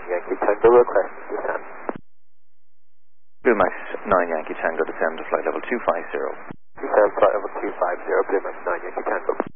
Yankee Tango, request descent. Blue Max 9 Yankee Tango, descend to flight level 250. Descend flight level 250, Blue Max 9 Yankee Tango.